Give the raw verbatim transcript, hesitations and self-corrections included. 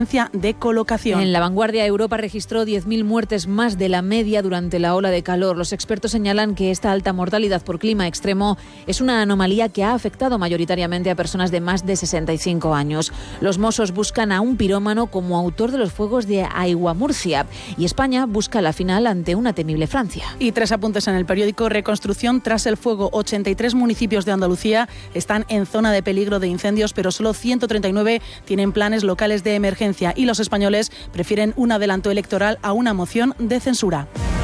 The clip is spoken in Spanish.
de colocación. En La Vanguardia, Europa registró diez mil muertes más de la media durante la ola de calor. Los expertos señalan que esta alta mortalidad por clima extremo es una anomalía que ha afectado mayoritariamente a personas de más de sesenta y cinco años. Los Mossos buscan a un pirómano como autor de los fuegos de Aiguamurcia y España busca la final ante una temible Francia. Y tres apuntes en el periódico: Reconstrucción tras el fuego. ochenta y tres municipios de Andalucía están en zona de peligro de incendios, pero solo ciento treinta y nueve tienen planes locales de emergencia. Y los españoles prefieren un adelanto electoral a una moción de censura.